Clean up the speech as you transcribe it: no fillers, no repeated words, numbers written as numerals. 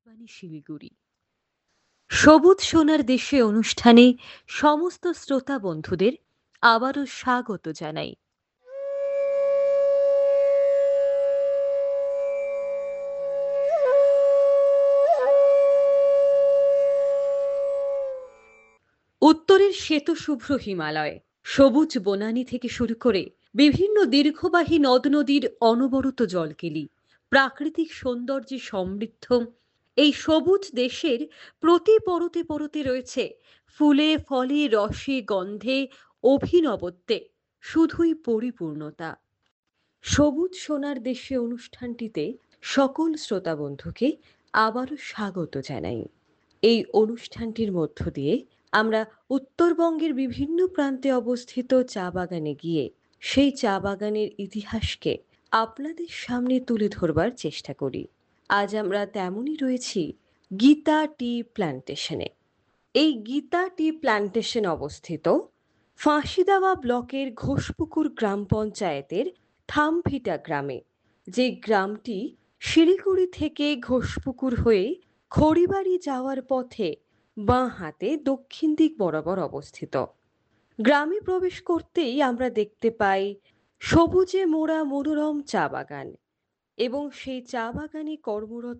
আকাশবাণী শিলিগুড়ি সবুজ সোনার দেশে অনুষ্ঠানে সমস্ত শ্রোতা বন্ধুদের আবারও স্বাগত জানাই। উত্তরের শ্বেতশুভ্র হিমালয়, সবুজ বনানী থেকে শুরু করে বিভিন্ন দীর্ঘবাহী নদ নদীর অনবরত জলকেলি, প্রাকৃতিক সৌন্দর্যে সমৃদ্ধ এই সবুজ দেশের প্রতি পরতে পরতে রয়েছে ফুলে ফলে রসে গন্ধে অভিনবত্বে শুধুই পরিপূর্ণতা। সবুজ সোনার দেশে অনুষ্ঠানটিতে সকল শ্রোতা বন্ধুকে আবারও স্বাগত জানাই। এই অনুষ্ঠানটির মধ্য দিয়ে আমরা উত্তরবঙ্গের বিভিন্ন প্রান্তে অবস্থিত চা বাগানে গিয়ে সেই চা বাগানের ইতিহাসকে আপনাদের সামনে তুলে ধরবার চেষ্টা করি। আজ আমরা তেমনই রয়েছি গীতা টি প্ল্যান্টেশনে। এই গীতা টি প্ল্যান্টেশন অবস্থিত ফাঁসিদাওয়া ব্লকের ঘোষপুকুর গ্রাম পঞ্চায়েতের থামফিটা গ্রামে, যে গ্রামটি শিলিগুড়ি থেকে ঘোষপুকুর হয়ে খড়িবাড়ি যাওয়ার পথে বাঁ হাতে দক্ষিণ দিক বরাবর অবস্থিত। গ্রামে প্রবেশ করতেই আমরা দেখতে পাই সবুজে মোড়া মনোরম চা বাগান এবং সেই চা বাগানে কর্মরত